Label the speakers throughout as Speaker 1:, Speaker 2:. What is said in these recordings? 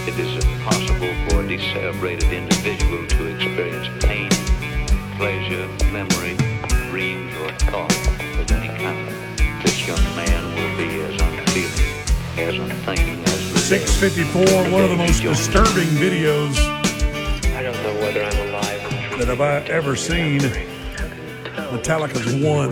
Speaker 1: It is impossible for a decerebrated individual to experience pain, pleasure, memory, dreams, or thought of any kind. This young man will be as unfeeling, as unthinking as the
Speaker 2: 654, one of the most disturbing videos
Speaker 3: I don't know whether I'm alive
Speaker 2: that I've ever seen. Metallica's One.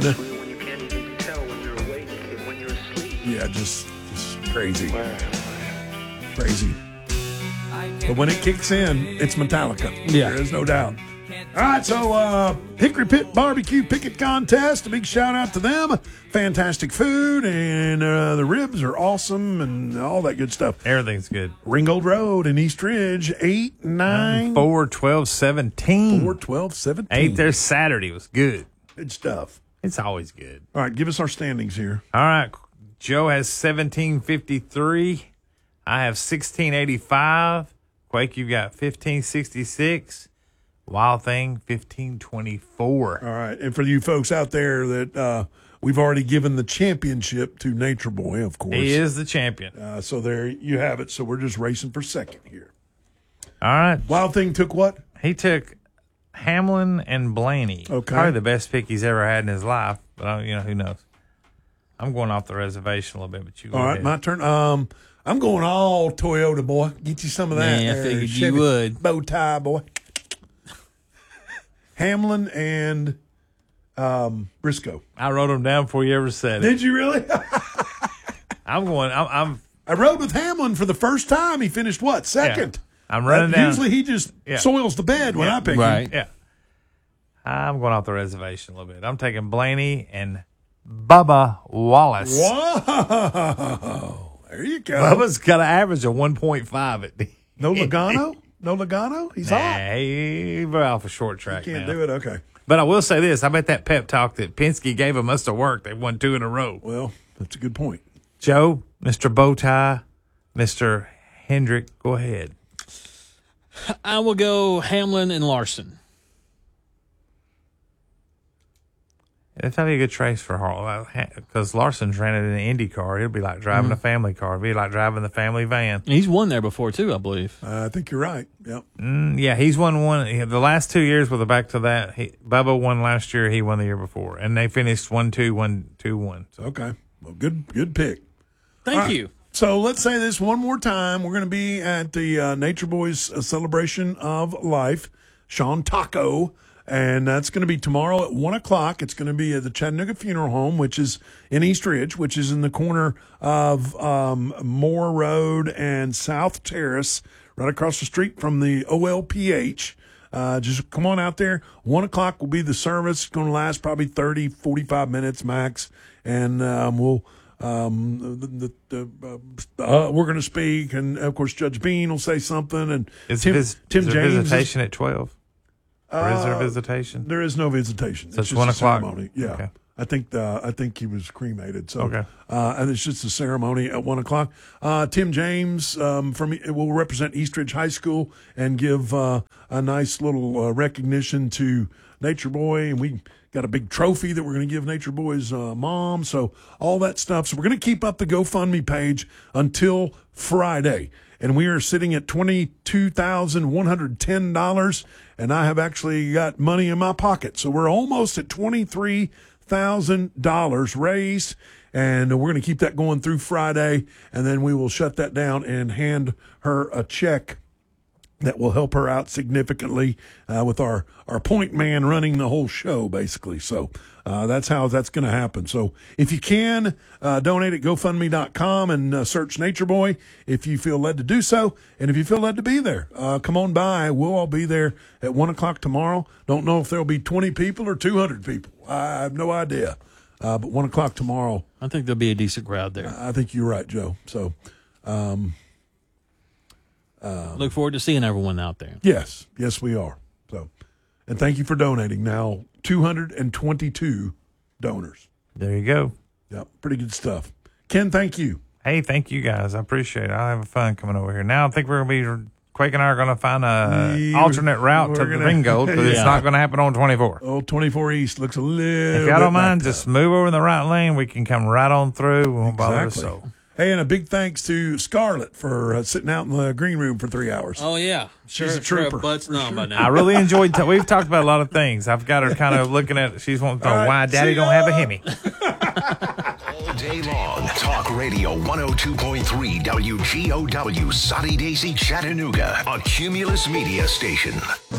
Speaker 2: Yeah, just crazy. Crazy. But when it kicks in, it's Metallica.
Speaker 4: Yeah.
Speaker 2: There is no doubt. All right, so Hickory Pit Barbecue Picket Contest, a big shout out to them. Fantastic food, and the ribs are awesome and all that good stuff.
Speaker 5: Everything's good.
Speaker 2: Ringgold Road in East Ridge, 8-9.
Speaker 5: 4-12-17.
Speaker 2: 4-12-17.
Speaker 5: Ate there Saturday. It was good.
Speaker 2: Good stuff.
Speaker 5: It's always good.
Speaker 2: All right, give us our standings here.
Speaker 5: All right. Joe has 1753. I have 1685. Quake, you've got 1566. Wild Thing, 1524.
Speaker 2: All right, and for you folks out there that we've already given the championship to Nature Boy, of course.
Speaker 5: He is the champion.
Speaker 2: So there you have it. So we're just racing for second here.
Speaker 5: All right.
Speaker 2: Wild Thing took what?
Speaker 5: He took Hamlin and Blaney.
Speaker 2: Okay.
Speaker 5: Probably the best pick he's ever had in his life, but who knows? I'm going off the reservation a little bit, but you go
Speaker 2: All right,
Speaker 5: ahead.
Speaker 2: my turn. I'm going all Toyota, boy. Get you some of that.
Speaker 4: Yeah, I
Speaker 2: there,
Speaker 4: figured you
Speaker 2: Chevy
Speaker 4: would.
Speaker 2: Bow tie, boy. Hamlin and Briscoe.
Speaker 5: I wrote them down before you ever said it.
Speaker 2: Did you really?
Speaker 5: I'm
Speaker 2: I rode with Hamlin for the first time. He finished what? Second.
Speaker 5: Yeah. I'm running down.
Speaker 2: Usually he just soils the bed when I pick him.
Speaker 5: Yeah. I'm going off the reservation a little bit. I'm taking Blaney and Bubba Wallace.
Speaker 2: Whoa. There you go.
Speaker 5: Bubba's got an average of 1.5 at
Speaker 2: No Logano? No Logano? He's hot.
Speaker 5: He's off a short track.
Speaker 2: Can't
Speaker 5: now.
Speaker 2: do it? Okay.
Speaker 5: But I will say this. I bet that pep talk that Penske gave him must have worked. They won 2 in a row.
Speaker 2: Well, that's a good point.
Speaker 5: Joe, Mr. Bowtie, Mr. Hendrick, go ahead.
Speaker 4: I will go Hamlin and Larson.
Speaker 5: It's probably a good trace for Harl because Larson's ran it in an Indy car. It'll be like driving a family car. It'll be like driving the family van.
Speaker 4: He's won there before, too, I believe.
Speaker 2: I think you're right. Yep.
Speaker 5: Yeah, he's won one. The last 2 years, with the back to that, Bubba won last year. He won the year before. And they finished 1-2, 1-2-1. So.
Speaker 2: Okay. Well, good pick.
Speaker 4: Thank you.
Speaker 2: So let's say this one more time. We're going to be at the Nature Boys Celebration of Life, Sean Taco, and that's going to be tomorrow at 1 o'clock. It's going to be at the Chattanooga Funeral Home, which is in East Ridge, which is in the corner of Moore Road and South Terrace, right across the street from the OLPH. Just come on out there. 1 o'clock will be the service. It's going to last probably 30, 45 minutes max, and we'll. We're going to speak, and of course Judge Bean will say something, and Tim
Speaker 5: is
Speaker 2: James.
Speaker 5: Visitation at 12? Or is there a visitation?
Speaker 2: There is no visitation.
Speaker 5: So it's
Speaker 2: just
Speaker 5: 1
Speaker 2: a
Speaker 5: o'clock?
Speaker 2: ceremony. Yeah.
Speaker 5: Okay.
Speaker 2: I think he was cremated. So,
Speaker 5: Okay.
Speaker 2: And it's just a ceremony at 1 o'clock. Tim James will represent Eastridge High School and give a nice little recognition to Nature Boy, and we got a big trophy that we're going to give Nature Boy's mom. So all that stuff. So we're going to keep up the GoFundMe page until Friday. And we are sitting at $22,110, and I have actually got money in my pocket. So we're almost at $23,000 raised, and we're going to keep that going through Friday, and then we will shut that down and hand her a check that will help her out significantly with our point man running the whole show, basically. So that's how that's going to happen. So if you can, donate at GoFundMe.com and search Nature Boy if you feel led to do so. And if you feel led to be there, come on by. We'll all be there at 1 o'clock tomorrow. Don't know if there'll be 20 people or 200 people. I have no idea. But 1 o'clock tomorrow.
Speaker 4: I think there'll be a decent crowd there.
Speaker 2: I think you're right, Joe. So
Speaker 4: look forward to seeing everyone out there.
Speaker 2: Yes, we are. So, and thank you for donating. Now 222 donors.
Speaker 5: There you go.
Speaker 2: Yep, pretty good stuff. Ken, thank you.
Speaker 5: Hey, thank you guys. I appreciate it. I'll have fun coming over here. Now I think we're going to be, Quake and I are going to find a alternate route to the Ringgold, because it's not going to happen on 24.
Speaker 2: Oh, 24 East looks a little
Speaker 5: If y'all don't mind, just move over in the right lane. We can come right on through. We won't bother us. So.
Speaker 2: Hey, and a big thanks to Scarlett for sitting out in the green room for 3 hours.
Speaker 4: Oh, yeah.
Speaker 2: She's a trooper.
Speaker 4: Butts numb by now.
Speaker 5: I really enjoyed. We've talked about a lot of things. I've got her kind of looking at. She's wanting to know why Daddy don't have a Hemi.
Speaker 6: All day long. Talk Radio 102.3 WGOW, Soddy Daisy, Chattanooga, a Cumulus Media station.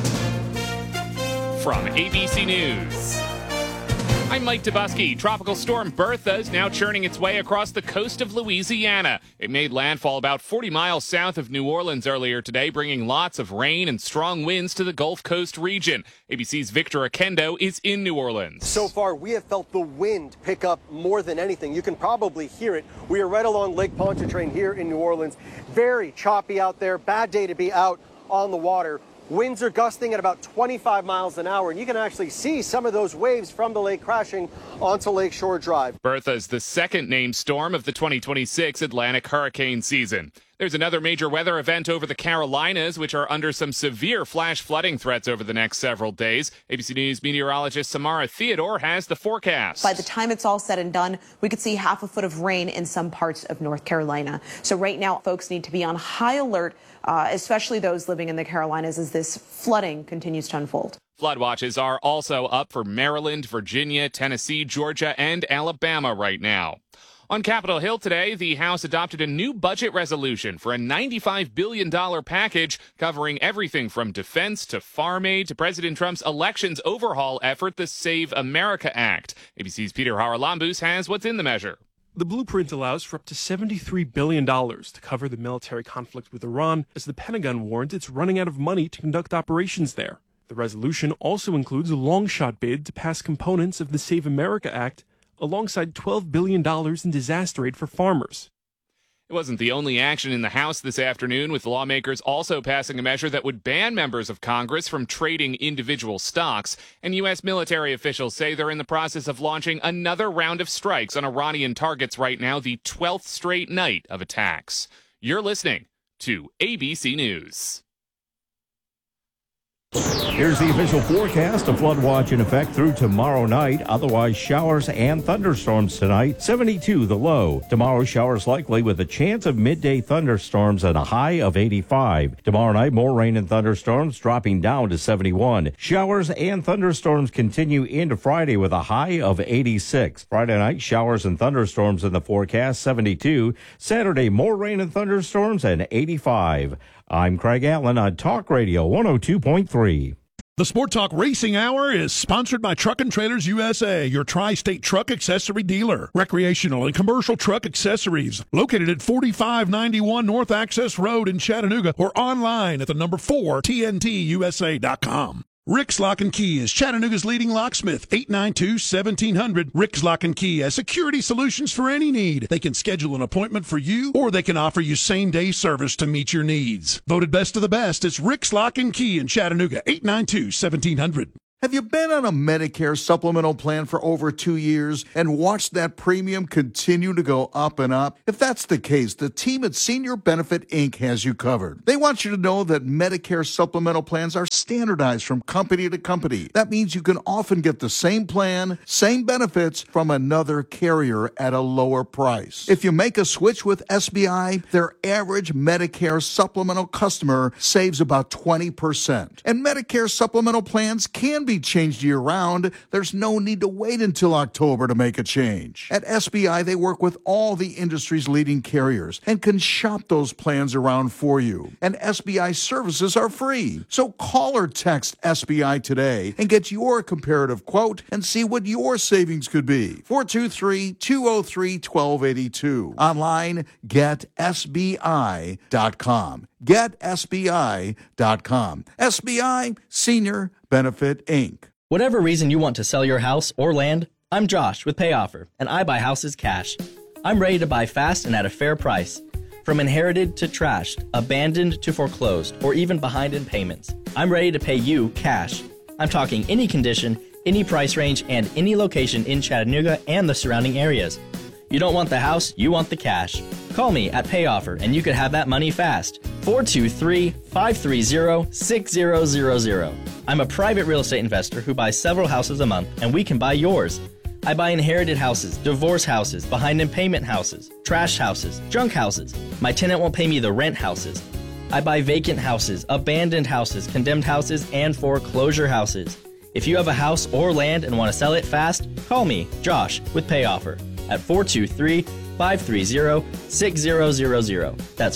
Speaker 7: From ABC News, I'm Mike Dubusky. Tropical storm Bertha is now churning its way across the coast of Louisiana. It made landfall about 40 miles south of New Orleans earlier today, bringing lots of rain and strong winds to the Gulf Coast region. ABC's Victor Akendo is in New Orleans.
Speaker 8: So far, we have felt the wind pick up more than anything. You can probably hear it. We are right along Lake Pontchartrain here in New Orleans. Very choppy out there. Bad day to be out on the water. Winds are gusting at about 25 miles an hour, and you can actually see some of those waves from the lake crashing onto Lakeshore Drive.
Speaker 7: Bertha is the second named storm of the 2026 Atlantic hurricane season. There's another major weather event over the Carolinas, which are under some severe flash flooding threats over the next several days. ABC News meteorologist Samara Theodore has the forecast.
Speaker 9: By the time it's all said and done, we could see half a foot of rain in some parts of North Carolina. So right now, folks need to be on high alert, especially those living in the Carolinas, as this flooding continues to unfold.
Speaker 7: Flood watches are also up for Maryland, Virginia, Tennessee, Georgia, and Alabama right now. On Capitol Hill today, the House adopted a new budget resolution for a $95 billion package covering everything from defense to farm aid to President Trump's elections overhaul effort, the Save America Act. ABC's Peter Haralambous has what's in the measure.
Speaker 10: The blueprint allows for up to $73 billion to cover the military conflict with Iran, as the Pentagon warns it's running out of money to conduct operations there. The resolution also includes a long-shot bid to pass components of the Save America Act, alongside $12 billion in disaster aid for farmers.
Speaker 7: It wasn't the only action in the House this afternoon, with lawmakers also passing a measure that would ban members of Congress from trading individual stocks. And U.S. military officials say they're in the process of launching another round of strikes on Iranian targets right now, the 12th straight night of attacks. You're listening to ABC News.
Speaker 11: Here's the official forecast. A flood watch in effect through tomorrow night. Otherwise, showers and thunderstorms tonight. 72 the low. Tomorrow, showers likely with a chance of midday thunderstorms and a high of 85. Tomorrow night, more rain and thunderstorms dropping down to 71. Showers and thunderstorms continue into Friday with a high of 86. Friday night, showers and thunderstorms in the forecast, 72. Saturday, more rain and thunderstorms and 85. I'm Craig Allen on Talk Radio 102.3.
Speaker 2: The Sport Talk Racing Hour is sponsored by Truck and Trailers USA, your tri-state truck accessory dealer. Recreational and commercial truck accessories located at 4591 North Access Road in Chattanooga or online at the number 4 TNTUSA.com. Rick's Lock and Key is Chattanooga's leading locksmith, 892-1700. Rick's Lock and Key has security solutions for any need. They can schedule an appointment for you, or they can offer you same-day service to meet your needs. Voted best of the best, it's Rick's Lock and Key in Chattanooga, 892-1700.
Speaker 12: Have you been on a Medicare supplemental plan for over 2 years and watched that premium continue to go up and up? If that's the case, the team at Senior Benefit Inc. has you covered. They want you to know that Medicare supplemental plans are standardized from company to company. That means you can often get the same plan, same benefits from another carrier at a lower price. If you make a switch with SBI, their average Medicare supplemental customer saves about 20%. And Medicare supplemental plans can be changed year-round. There's no need to wait until October to make a change. At SBI, they work with all the industry's leading carriers and can shop those plans around for you. And SBI services are free. So call or text SBI today and get your comparative quote and see what your savings could be. 423-203-1282. Online, getsbi.com. GetSBI.com. SBI Senior Benefit Inc.
Speaker 13: Whatever reason you want to sell your house or land, I'm Josh with PayOffer, and I buy houses cash. I'm ready to buy fast and at a fair price. From inherited to trashed, abandoned to foreclosed, or even behind in payments, I'm ready to pay you cash. I'm talking any condition, any price range, and any location in Chattanooga and the surrounding areas. You don't want the house, you want the cash. Call me at PayOffer and you could have that money fast. 423-530-6000. I'm a private real estate investor who buys several houses a month, and we can buy yours. I buy inherited houses, divorce houses, behind in payment houses, trash houses, junk houses. My tenant won't pay me the rent houses. I buy vacant houses, abandoned houses, condemned houses, and foreclosure houses. If you have a house or land and want to sell it fast, call me, Josh, with Pay Offer at 423-530-6000. That's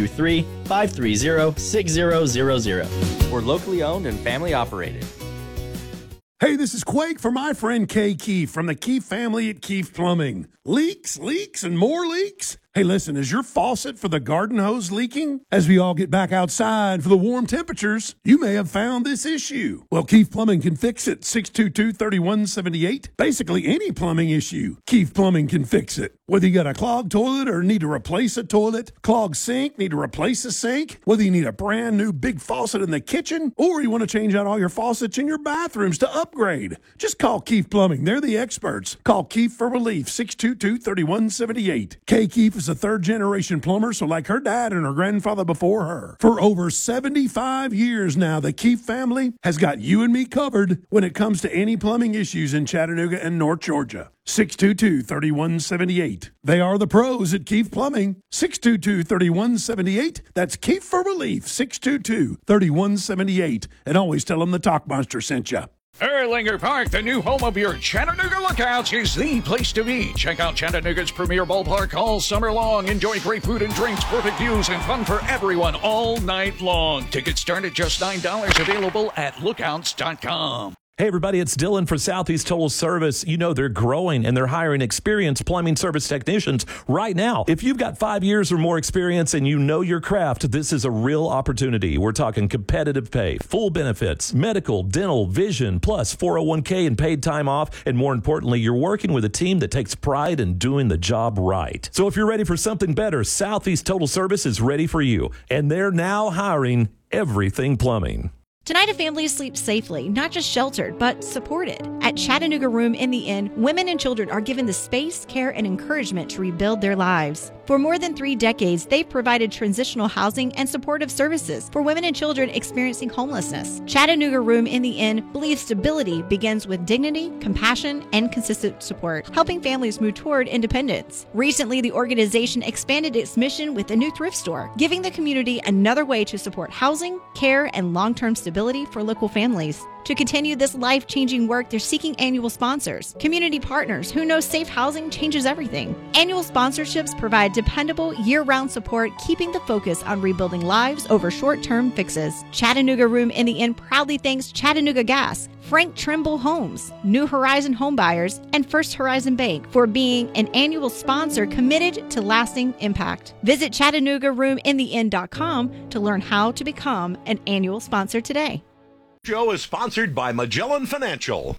Speaker 13: 423-530-6000. We're locally owned and family operated.
Speaker 2: Hey, this is Quake for my friend Kay Keefe from the Keefe family at Keefe Plumbing. Leaks, and more leaks? Hey, listen, is your faucet for the garden hose leaking? As we all get back outside for the warm temperatures, you may have found this issue. Well, Keefe Plumbing can fix it. 622-3178. Basically, any plumbing issue, Keefe Plumbing can fix it. Whether you got a clogged toilet or need to replace a toilet, clogged sink, need to replace a sink, whether you need a brand new big faucet in the kitchen, or you want to change out all your faucets in your bathrooms to upgrade, just call Keefe Plumbing. They're the experts. Call Keefe for relief. 622-3178. Kay Keefe is a third-generation plumber, so like her dad and her grandfather before her. For over 75 years now, the Keefe family has got you and me covered when it comes to any plumbing issues in Chattanooga and North Georgia. 622-3178. They are the pros at Keefe Plumbing. 622-3178. That's Keefe for relief. 622-3178. And always tell them the Talk Monster sent you.
Speaker 14: Erlanger Park, the new home of your Chattanooga Lookouts, is the place to be. Check out Chattanooga's premier ballpark all summer long. Enjoy great food and drinks, perfect views, and fun for everyone all night long. Tickets start at just $9, available at lookouts.com.
Speaker 15: Hey everybody, it's Dylan for Southeast Total Service. You know they're growing and they're hiring experienced plumbing service technicians right now. If you've got 5 years or more experience and you know your craft, this is a real opportunity. We're talking competitive pay, full benefits, medical, dental, vision, plus 401k and paid time off. And more importantly, you're working with a team that takes pride in doing the job right. So if you're ready for something better, Southeast Total Service is ready for you. And they're now hiring everything plumbing.
Speaker 16: Tonight, a family sleeps safely, not just sheltered, but supported. At Chattanooga Room in the Inn, women and children are given the space, care, and encouragement to rebuild their lives. For more than 3 decades, they've provided transitional housing and supportive services for women and children experiencing homelessness. Chattanooga Room in the Inn believes stability begins with dignity, compassion, and consistent support, helping families move toward independence. Recently, the organization expanded its mission with a new thrift store, giving the community another way to support housing, care, and long-term stability for local families. To continue this life-changing work, they're seeking annual sponsors, community partners who know safe housing changes everything. Annual sponsorships provide dependable, year-round support, keeping the focus on rebuilding lives over short-term fixes. Chattanooga Room in the Inn proudly thanks Chattanooga Gas, Frank Trimble Homes, New Horizon Homebuyers, and First Horizon Bank for being an annual sponsor committed to lasting impact. Visit ChattanoogaRoomInTheInn.com to learn how to become an annual sponsor today.
Speaker 6: Show is sponsored by Magellan Financial.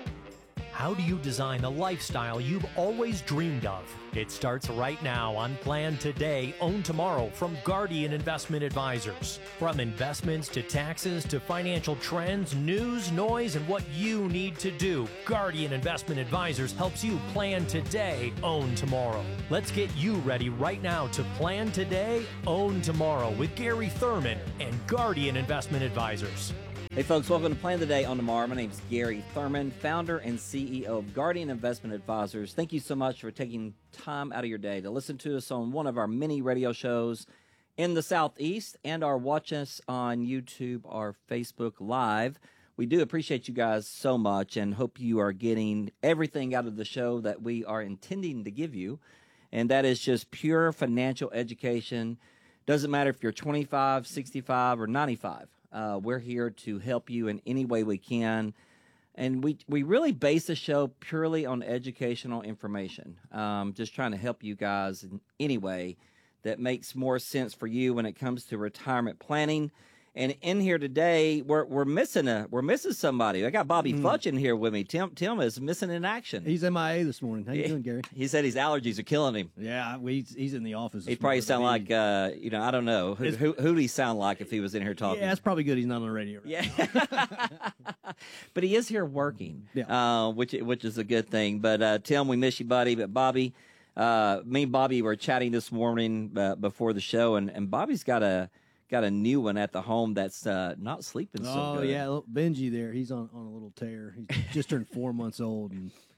Speaker 17: How do you design the lifestyle you've always dreamed of? It starts right now on Plan Today, Own Tomorrow from Guardian Investment Advisors. From investments to taxes to financial trends, news, noise, and what you need to do, Guardian Investment Advisors helps you plan today, own tomorrow. Let's get you ready right now to Plan Today, Own Tomorrow with Gary Thurman and Guardian Investment Advisors.
Speaker 18: Hey folks, welcome to Plan Today on Tomorrow. My name is Gary Thurman, founder and CEO of Guardian Investment Advisors. Thank you so much for taking time out of your day to listen to us on one of our many radio shows in the Southeast and or watch us on YouTube or Facebook Live. We do appreciate you guys so much and hope you are getting everything out of the show that we are intending to give you, and that is just pure financial education. Doesn't matter if you're 25, 65, or 95. We're here to help you in any way we can. And we really base the show purely on educational information. Just trying to help you guys in any way that makes more sense for you when it comes to retirement planning. And in here today, we're missing somebody. I got Bobby Futch in here with me. Tim is missing in action.
Speaker 19: He's MIA this morning. How you doing, Gary?
Speaker 18: He said his allergies are killing him.
Speaker 19: Yeah, he's in the office.
Speaker 18: He'd probably sound like I don't know who'd he sound like if he was in here talking.
Speaker 19: Yeah, that's probably good. He's not on the radio. Right
Speaker 18: Yeah, but he is here working. Yeah, which is a good thing. But Tim, we miss you, buddy. But Bobby, me and Bobby were chatting this morning before the show, and Bobby's got a new one at the home that's not sleeping so good.
Speaker 19: Oh, yeah, Benji there. He's on a little tear. He's just turned 4 months old, and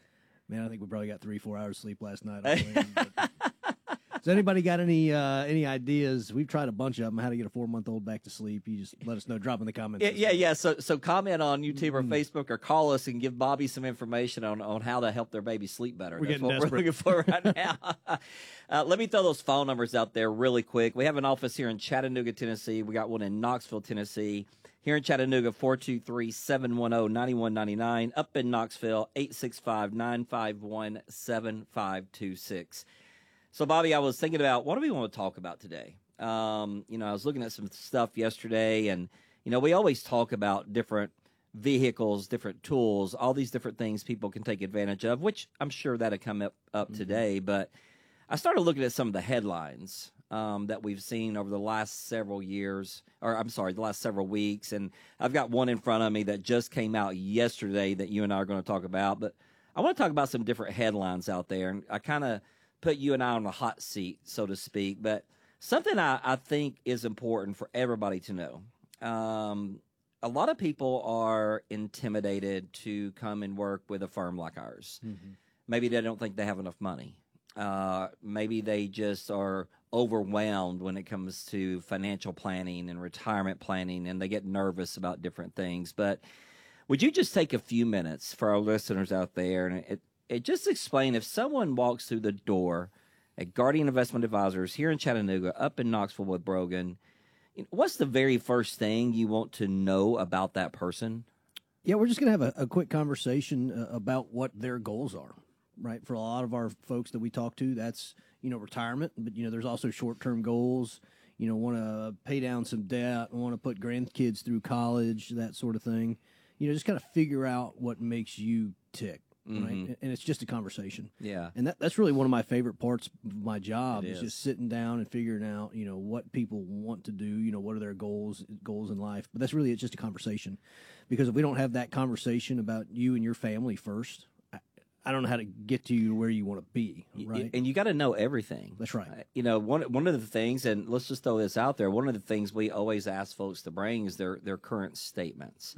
Speaker 19: Man, I think we probably got 3-4 hours sleep last night. Has anybody got any ideas? We've tried a bunch of them. How to get a 4-month-old back to sleep? You just let us know. Drop in the comments.
Speaker 18: Yeah. So comment on YouTube or Facebook or call us and give Bobby some information on how to help their baby sleep better.
Speaker 19: We're
Speaker 18: That's
Speaker 19: getting
Speaker 18: what
Speaker 19: desperate.
Speaker 18: we're looking for right now. Let me throw those phone numbers out there really quick. We have an office here in Chattanooga, Tennessee. We got one in Knoxville, Tennessee. Here in Chattanooga, 423-710-9199. Up in Knoxville, 865-951-7526. So, Bobby, I was thinking about what do we want to talk about today? I was looking at some stuff yesterday, and, we always talk about different vehicles, different tools, all these different things people can take advantage of, which I'm sure that'll come up today. But I started looking at some of the headlines that we've seen over the last several years, the last several weeks. And I've got one in front of me that just came out yesterday that you and I are going to talk about. But I want to talk about some different headlines out there. And I kind of put you and I on the hot seat, so to speak. But something I think is important for everybody to know. A lot of people are intimidated to come and work with a firm like ours. Maybe they don't think they have enough money. Maybe they just are overwhelmed when it comes to financial planning and retirement planning, and they get nervous about different things. But would you just take a few minutes for our listeners out there and it just explain, if someone walks through the door at Guardian Investment Advisors here in Chattanooga, up in Knoxville with Brogan, what's the very first thing you want to know about that person?
Speaker 19: Yeah, we're just going to have a quick conversation about what their goals are, right? For a lot of our folks that we talk to, that's, retirement, but, there's also short-term goals, want to pay down some debt, want to put grandkids through college, that sort of thing. Just kind of figure out what makes you tick. Right. And it's just a conversation.
Speaker 18: Yeah.
Speaker 19: And that's really one of my favorite parts of my job is just sitting down and figuring out, what people want to do, what are their goals in life. But that's really, it's just a conversation. Because if we don't have that conversation about you and your family first, I don't know how to get to you where you want to be, right?
Speaker 18: And you got to know everything.
Speaker 19: That's right.
Speaker 18: One of the things, and let's just throw this out there, one of the things we always ask folks to bring is their current statements.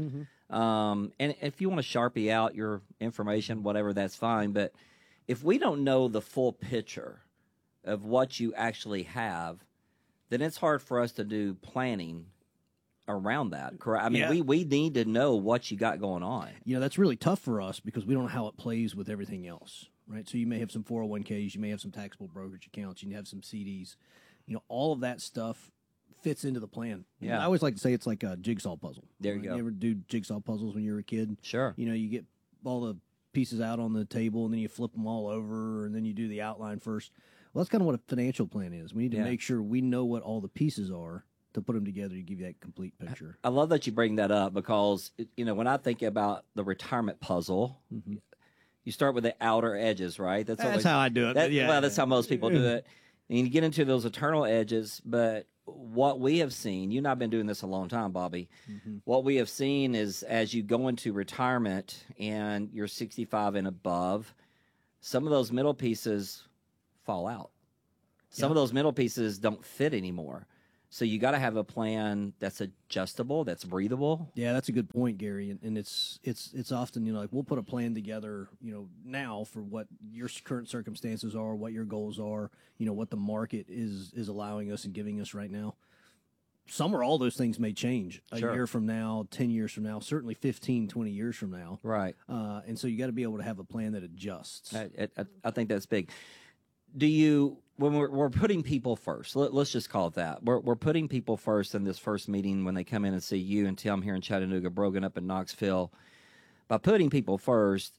Speaker 18: And if you want to Sharpie out your information, whatever, that's fine. But if we don't know the full picture of what you actually have, then it's hard for us to do planning around that, correct? I mean, we need to know what you got going on.
Speaker 19: That's really tough for us because we don't know how it plays with everything else, right? So you may have some 401ks, you may have some taxable brokerage accounts, you have some CDs. All of that stuff fits into the plan.
Speaker 18: Yeah.
Speaker 19: I always like to say it's like a jigsaw puzzle.
Speaker 18: There you go.
Speaker 19: You ever do jigsaw puzzles when you were a kid?
Speaker 18: Sure.
Speaker 19: You get all the pieces out on the table and then you flip them all over and then you do the outline first. Well, that's kind of what a financial plan is. We need to make sure we know what all the pieces are to put them together to give you that complete picture.
Speaker 18: I love that you bring that up because, when I think about the retirement puzzle, you start with the outer edges, right?
Speaker 19: That's how I do it.
Speaker 18: That's how most people do it. And you get into those eternal edges, but what we have seen, you and I have been doing this a long time, Bobby. What we have seen is as you go into retirement and you're 65 and above, some of those middle pieces fall out. Some of those middle pieces don't fit anymore. So you got to have a plan that's adjustable, that's breathable.
Speaker 19: Yeah, that's a good point, Gary. And it's often, like we'll put a plan together, now for what your current circumstances are, what your goals are, what the market is allowing us and giving us right now. Some or all those things may change a year from now, 10 years from now, certainly 15, 20 years from now.
Speaker 18: Right.
Speaker 19: And so you got to be able to have a plan that adjusts.
Speaker 18: I think that's big. Do you, when we're putting people first, let's just call it that. We're putting people first in this first meeting when they come in and see you and Tim here in Chattanooga, Brogan up in Knoxville. By putting people first,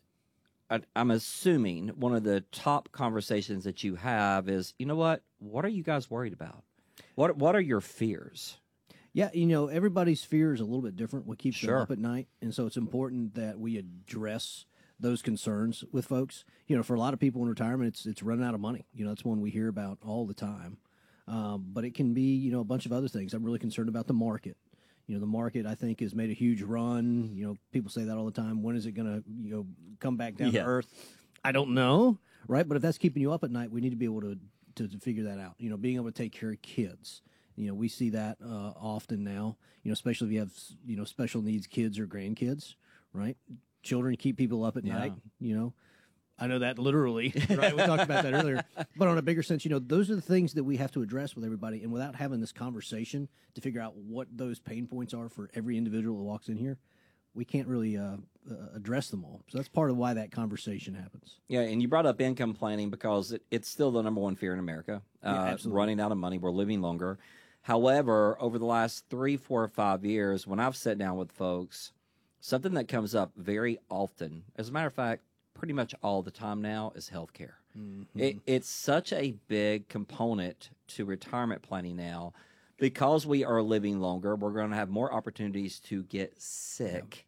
Speaker 18: I'm assuming one of the top conversations that you have is, what are you guys worried about? What are your fears?
Speaker 19: Yeah, everybody's fear is a little bit different. What keeps them up at night, and so it's important that we address those concerns with folks. For a lot of people in retirement, it's running out of money. That's one we hear about all the time. But it can be, a bunch of other things. I'm really concerned about the market. The market, I think, has made a huge run. People say that all the time. When is it going to, come back down to earth? I don't know, right? But if that's keeping you up at night, we need to be able to figure that out. Being able to take care of kids. We see that often now, especially if you have, special needs kids or grandkids, right? Children keep people up at night, I know that literally, right? We talked about that earlier. But on a bigger sense, those are the things that we have to address with everybody. And without having this conversation to figure out what those pain points are for every individual that walks in here, we can't really address them all. So that's part of why that conversation happens.
Speaker 18: Yeah, and you brought up income planning because it's still the number one fear in America. Running out of money. We're living longer. However, over the last 3, 4, or 5 years, when I've sat down with folks, something that comes up very often, as a matter of fact, pretty much all the time now, is healthcare. Mm-hmm. It's such a big component to retirement planning now. Because we are living longer, we're going to have more opportunities to get sick.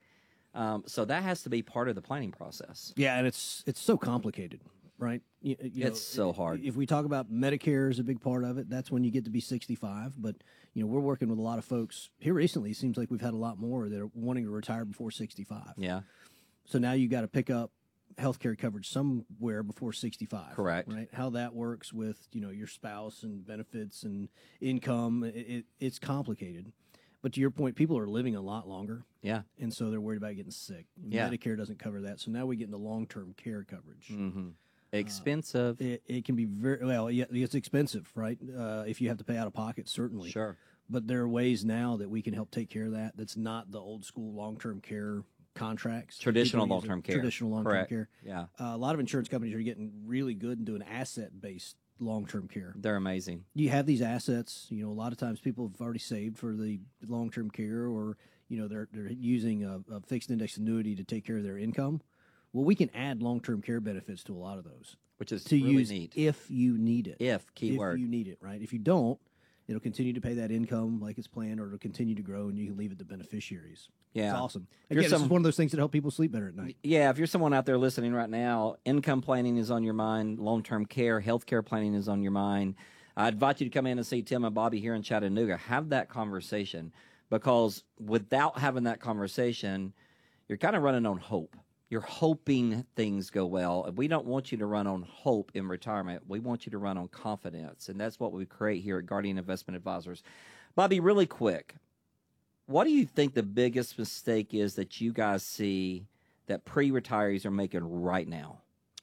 Speaker 18: So that has to be part of the planning process.
Speaker 19: Yeah, and it's so complicated, right?
Speaker 18: It's so hard.
Speaker 19: If we talk about Medicare as a big part of it, that's when you get to be 65. But, we're working with a lot of folks here recently. It seems like we've had a lot more that are wanting to retire before 65.
Speaker 18: Yeah.
Speaker 19: So now you got to pick up healthcare coverage somewhere before 65.
Speaker 18: Correct.
Speaker 19: Right. How that works with, your spouse and benefits and income, it's complicated. But to your point, people are living a lot longer.
Speaker 18: Yeah.
Speaker 19: And so they're worried about getting sick.
Speaker 18: Yeah.
Speaker 19: Medicare doesn't cover that. So now we get into long-term care coverage.
Speaker 18: Mm-hmm. Expensive.
Speaker 19: It can be it's expensive, right? If you have to pay out of pocket, certainly.
Speaker 18: Sure.
Speaker 19: But there are ways now that we can help take care of that. That's not the old school long-term care contracts.
Speaker 18: Traditional long-term care.
Speaker 19: Traditional long-term care.
Speaker 18: Yeah.
Speaker 19: A lot of insurance companies are getting really good and doing asset-based long-term care.
Speaker 18: They're amazing.
Speaker 19: You have these assets. A lot of times people have already saved for the long-term care, or they're using a fixed index annuity to take care of their income. Well, we can add long-term care benefits to a lot of those,
Speaker 18: which is
Speaker 19: to
Speaker 18: really
Speaker 19: use
Speaker 18: neat.
Speaker 19: if you need it.
Speaker 18: If keyword.
Speaker 19: If you need it, right? If you don't, it'll continue to pay that income like it's planned, or it'll continue to grow, and you can leave it to beneficiaries.
Speaker 18: Yeah.
Speaker 19: It's awesome. Again, this is one of those things that help people sleep better at night.
Speaker 18: Yeah, if you're someone out there listening right now, income planning is on your mind, long-term care, healthcare planning is on your mind. I invite you to come in and see Tim and Bobby here in Chattanooga. Have that conversation, because without having that conversation, you're kind of running on hope. You're hoping things go well. We don't want you to run on hope in retirement. We want you to run on confidence, and that's what we create here at Guardian Investment Advisors. Bobby, really quick, what do you think the biggest mistake is that you guys see that pre-retirees are making right now?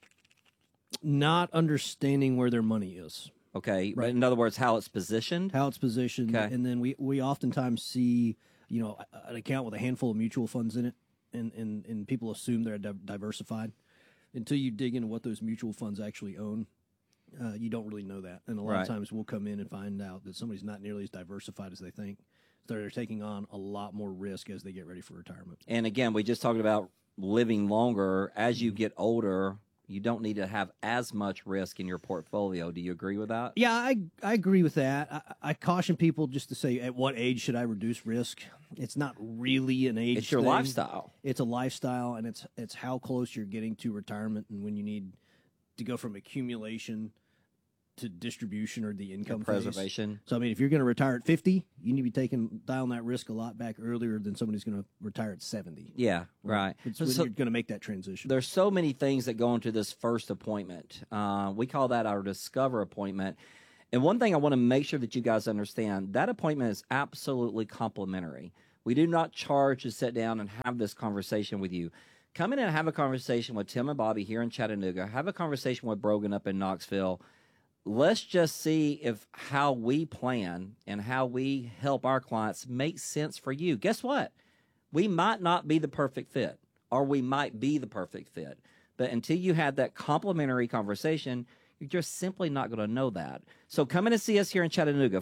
Speaker 19: Not understanding where their money is.
Speaker 18: Okay.
Speaker 19: Right.
Speaker 18: In other words, how it's positioned?
Speaker 19: How it's positioned.
Speaker 18: Okay.
Speaker 19: And then we oftentimes see, an account with a handful of mutual funds in it, and people assume they're diversified. Until you dig into what those mutual funds actually own, you don't really know that. And a lot of times we'll come in and find out that somebody's not nearly as diversified as they think. They're taking on a lot more risk as they get ready for retirement.
Speaker 18: And again, we just talked about living longer. As you get older, you don't need to have as much risk in your portfolio. Do you agree with that?
Speaker 19: Yeah, I agree with that. I caution people just to say, at what age should I reduce risk? It's not really an age.
Speaker 18: It's your
Speaker 19: thing.
Speaker 18: lifestyle.
Speaker 19: It's a lifestyle, and it's how close you're getting to retirement, and when you need to go from accumulation to distribution or the income
Speaker 18: preservation.
Speaker 19: phase. So, I mean, if you're going to retire at 50, you need to be dialing that risk a lot back earlier than somebody's going to retire at 70.
Speaker 18: Yeah, right.
Speaker 19: It's when you're going to make that transition.
Speaker 18: There's so many things that go into this first appointment. We call that our Discover appointment. And one thing I want to make sure that you guys understand, that appointment is absolutely complimentary. We do not charge to sit down and have this conversation with you. Come in and have a conversation with Tim and Bobby here in Chattanooga. Have a conversation with Brogan up in Knoxville. Let's just see if how we plan and how we help our clients make sense for you. Guess what? We might not be the perfect fit, or we might be the perfect fit. But until you have that complimentary conversation, you're just simply not going to know that. So come in and see us here in Chattanooga,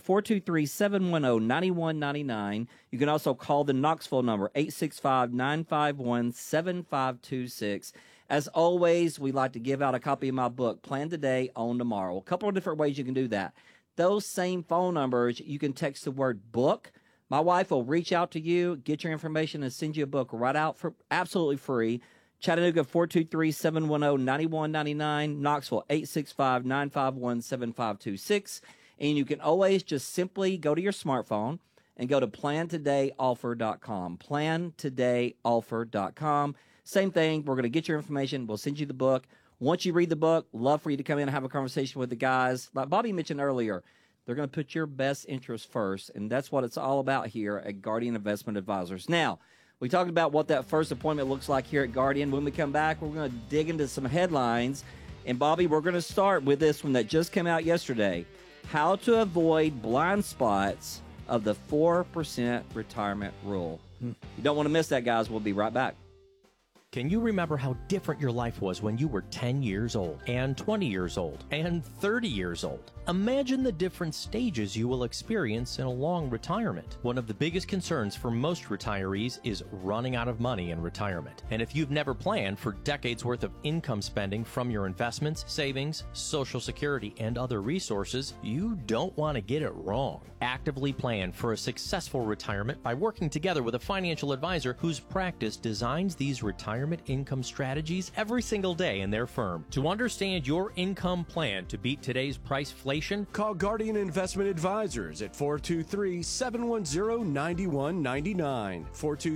Speaker 18: 423-710-9199. You can also call the Knoxville number, 865-951-7526. As always, we like to give out a copy of my book, Plan Today, Own Tomorrow. A couple of different ways you can do that. Those same phone numbers, you can text the word book. My wife will reach out to you, get your information, and send you a book right out for absolutely free. Chattanooga, 423-710-9199. Knoxville, 865-951-7526. And you can always just simply go to your smartphone and go to plantodayoffer.com. Plantodayoffer.com. Same thing. We're going to get your information. We'll send you the book. Once you read the book, love for you to come in and have a conversation with the guys. Like Bobby mentioned earlier, they're going to put your best interest first, and that's what it's all about here at Guardian Investment Advisors. Now, We talked about what that first appointment looks like here at Guardian. When we come back, we're going to dig into some headlines. And, Bobby, we're going to start with this one that just came out yesterday. How to avoid blind spots of the 4% retirement rule. You don't want to miss that, guys. We'll be right back.
Speaker 17: Can you remember how different your life was when you were 10 years old, and 20 years old, and 30 years old? Imagine the different stages you will experience in a long retirement. One of the biggest concerns for most retirees is running out of money in retirement. And if you've never planned for decades worth of income spending from your investments, savings, Social Security, and other resources, you don't want to get it wrong. Actively plan for a successful retirement by working together with a financial advisor whose practice designs these retirement income strategies every single day in their firm. To understand your income plan to beat today's priceflation,
Speaker 20: call Guardian Investment Advisors at 423-710-9199.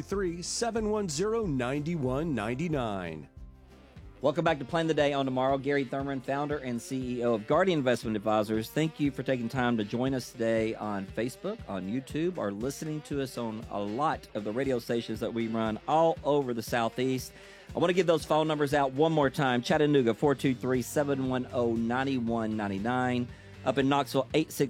Speaker 20: 423-710-9199.
Speaker 18: Welcome back to Plan the Day on Tomorrow. Gary Thurman, founder and CEO of Guardian Investment Advisors. Thank you for taking time to join us today on Facebook, on YouTube, or listening to us on a lot of the radio stations that we run all over the Southeast. I want to give those phone numbers out one more time. Chattanooga, 423-710-9199. Up in Knoxville,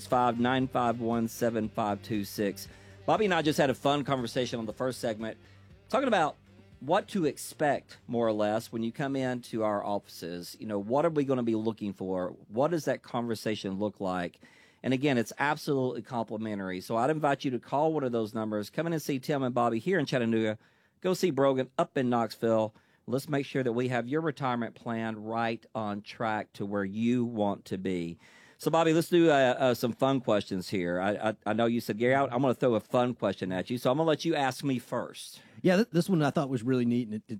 Speaker 18: 865-951-7526. Bobby and I just had a fun conversation on the first segment talking about what to expect, more or less, when you come into our offices. You know, what are we going to be looking for? What does that conversation look like? And again, it's absolutely complimentary. So I'd invite you to call one of those numbers. Come in and see Tim and Bobby here in Chattanooga. Go see Brogan up in Knoxville. Let's make sure that we have your retirement plan right on track to where you want to be. So, Bobby, let's do some fun questions here. I know you said, Gary, I'm going to throw a fun question at you, so I'm going to let you ask me first.
Speaker 19: Yeah, this one I thought was really neat, and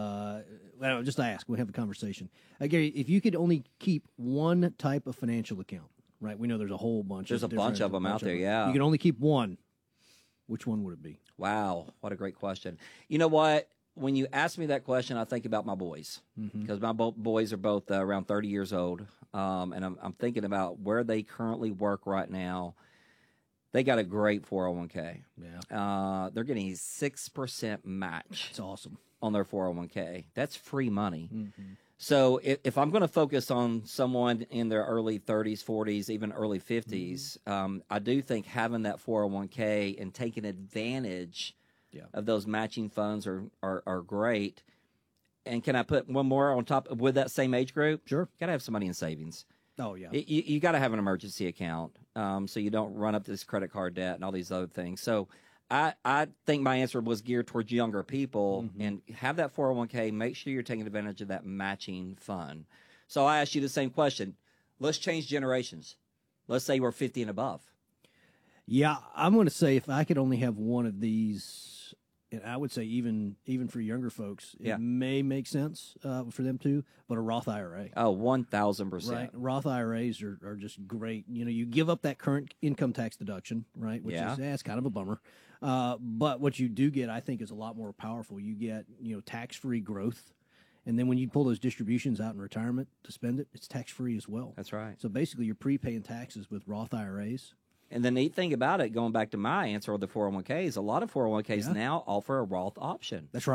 Speaker 19: well, just ask. We'll have a conversation. Gary, if you could only keep one type of financial account, right? We know there's a whole bunch.
Speaker 18: There's a bunch of them out there, yeah.
Speaker 19: You can only keep one. Which one would it be?
Speaker 18: Wow, what a great question. You know what? When you ask me that question, I think about my boys, because my boys are both around 30 years old, and I'm thinking about where they currently work right now. They got a great 401k.
Speaker 19: Yeah,
Speaker 18: they're getting a 6% match.
Speaker 19: That's awesome
Speaker 18: on their 401k. That's free money. So if I'm going to focus on someone in their early 30s, 40s, even early 50s, I do think having that 401k and taking advantage of those matching funds are great. And can I put one more on top with that same age group?
Speaker 19: Sure.
Speaker 18: Got to have some money in savings.
Speaker 19: Oh, yeah.
Speaker 18: You got to have an emergency account so you don't run up this credit card debt and all these other things. So I think my answer was geared towards younger people, and have that 401k. Make sure you're taking advantage of that matching fund. So I asked you the same question. Let's change generations. Let's say we're 50 and above.
Speaker 19: Yeah, I'm going to say if I could only have one of these, and I would say even for younger folks, it may make sense for them too, but a Roth IRA.
Speaker 18: Oh, 1,000%.
Speaker 19: Right. Roth IRAs are just great. You know, you give up that current income tax deduction, right, which is it's kind of a bummer. But what you do get, I think, is a lot more powerful. You get, tax-free growth. And then when you pull those distributions out in retirement to spend it, it's tax-free as well.
Speaker 18: That's right.
Speaker 19: So basically you're prepaying taxes with Roth IRAs.
Speaker 18: And the neat thing about it, going back to my answer of the 401ks, a lot of 401ks now offer a Roth option.
Speaker 19: That's right.